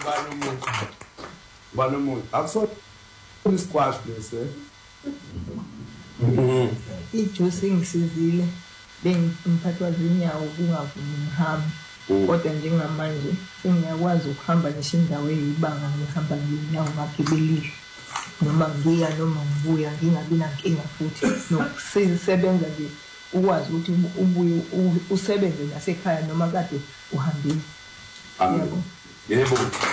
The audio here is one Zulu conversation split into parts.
Banomuntu. Akuso squash bese. Ijuice ngisizile bengiphathwa zinyawo kungavumi ngihamba kodwa njengamanje sengiyakwazi ukuhamba ngisho indawo eyibanga ngihamba ngenyawo ngagibelile noma ngiya noma ngibuya ngingabi nankinga futhi nokusebenza nje ukwazi ukuthi ubuye usebenze nasekhaya noma kade uhambile. Yebo.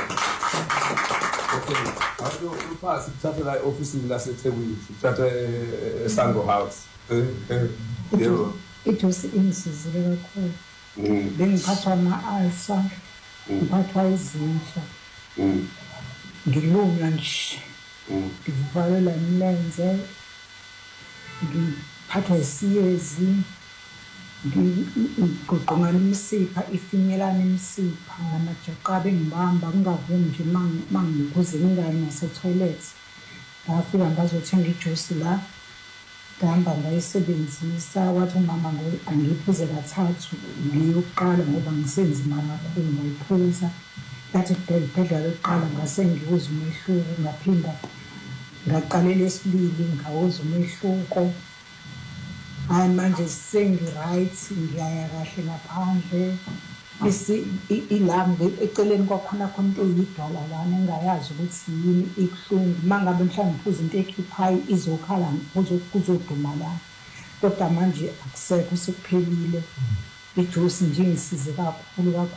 Okay. Awudo uphasi uthatha la office laseThekwini, uthatha eSango House. Yebo. Ijuice ingisizile kakhulu. Bengiphathwa ama-ulcer, ngiphathwa izinja. Ngilunga nje. Ngivalelwa imilenze. Ngiphathwa isiyezi. Ngigoqongana imisipha ifinyelana imisipha ngamajoqabe ngibamba ngingavumi nje mangikuze ngingani nasetoilet. Ngafika ngazothenga ijuice la ngihamba ngayisebenzisa wathi umama angiphuze kathathu ngiyokuqala ngoba ngisenzima kakhulu ngayiphuza yathi phela lokuqala ngase ngiwuza umehluko ngaphinda ngaqalela esibili ngawuza umehluko. Hayi manje sengi-right ngiyaya kahle ngaphandle ilambe eceleni kwakhona khona into eyidwala lana engayazi ukuthi yini ibuhlungu uma ngabe mhlawumbe ngiphuza into ekhiphayo izokhala kuzoduma lana kodwa manje akusekho sekuphelile. Ijuice nje ingisize kakhulu.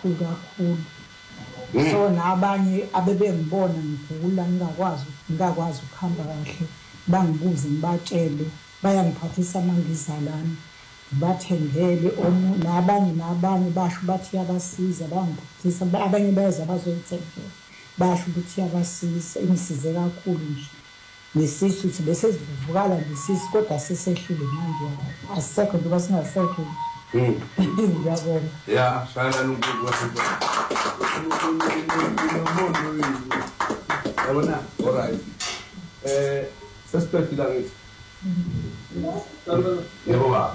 So nabanye abebengibona ngigula ngingakwazi ukuhamba kahle bangibuze ngibatshele bayangiphathisa mangizalana bathengele nabanye basho bathi yabasiza bangiphathisa abanye bayeza bazoyithengela basho ukuthi yabasiza ingisize kakhulu nje nesisu ukuthi bese sivukala nesisu kodwa sesehlile manje asekho ngoba singasekho. Ngiyabona. Yeah, shayela uNkulunkulu wasenza. Yabona, all right. Suspect la ngithi. Yebo baba.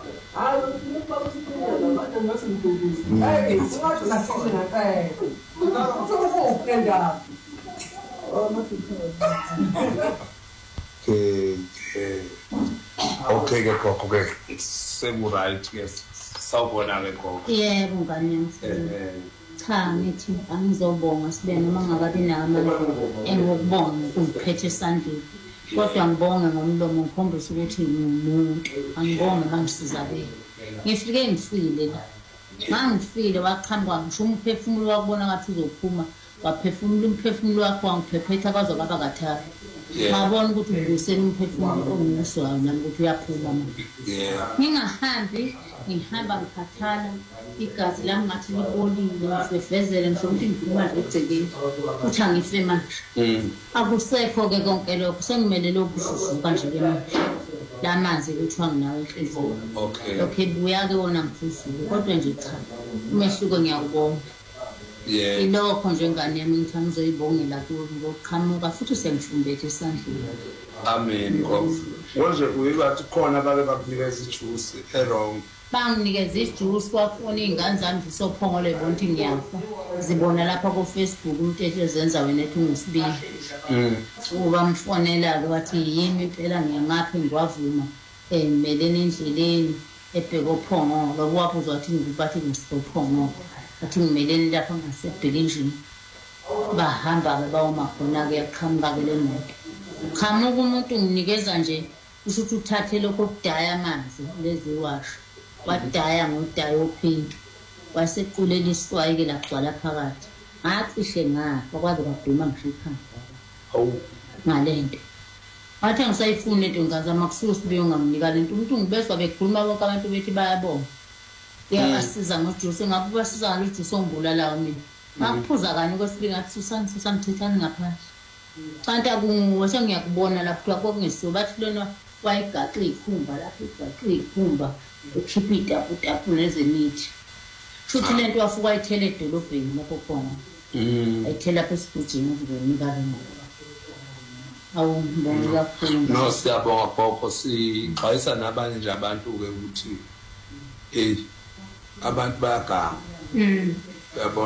Okay ke gogo ke seku-right ke sawubona ke gogo. Yebo ngane yami. Cha ngithi angizobonga sibe noma ngakabi namali engokubonga kungiphethe esandleni kodwa ngibonge ngomlomo ngikhombisa ukuthi ngimuntu angibonge bangisizakele. Ngifike ngifile la mangifile waqhamuka ngisho umphefumulo wakubona ngathi uzophuma waphefumula umphefumulo wakho wangiphephetha kwaze kwaba kathathu. Ngabona ukuthi ubusela umphefumulo ongiswayo nami ukuthi uyaphuma manje. Ngingahambi ngihamba ngikhathala igazi lami ngathi libolile ngifezele ngisho ukuthi ngiphuma egcekeni uthi angife manje. Akusekho ke konke lokho sengimele lokususuka nje ke manje lamanzi kuthiwa nginawo enhlizweni. Okay. Lokho ebuya ke wona mphuzulu kodwa nje cha umehluko ngiyakubonga. Ilokho nje ngane yami ngithi ngizoyibongela kuwe ngokuqhamuka futhi sengifumbethe esandleni. Amen gogo. Manje uyibathi khona bake bakunikeza ijuice wrong. Banginikeza ijuice kwafuna izingane zami zisophongole ibona ukuthi ngiyafa. Zibona lapha ku Facebook umuntu ezenza wena ethi ungisibili. Uba mfonela ke wathi yini impela ngiyangaphi ngiwavuma melene endleleni ebheka ophongo lo waphuza wathi ngibathi ngisiphongo athi ngimelene lapha ngasebhilingini bahamba ke bawoma khona ke yaqhamuka ke le moto qhamuka umuntu nginikeza nje ukuthi uthathe lokho kudaya amanzi lezi washo wadaya ngodaya opink wasequlela iswayi ke lagcwala phakathi ngacishe ngafa kwaze kwaduma ngisho ikhanda ngalento wathi ngisayifuna into ngazama kusuka sibiyo ngamnika lento umuntu ngibeswa bekhuluma bonke abantu bethi bayabonga yabasiza ngojuice ngabe basiza ngalojuice ongibulalayo mina ngaphuza kanye kwesibili ngathi susani thethani ngaphansi kanti akunguwe sengiyakubona lapho kwakungesiwo bathi lona wayigaxa ikhumba lapho igaxa ikhumba ukhipha itapu nezemithi futhi lento wafuka ayithele edolobheni lapho khona ayithela lapha esigujini ukunika lena awumbonga kakhulu. No siyabonga gogo sixwayisa nabanye nje abantu ke ukuthi abantu bayaganga. Yabona.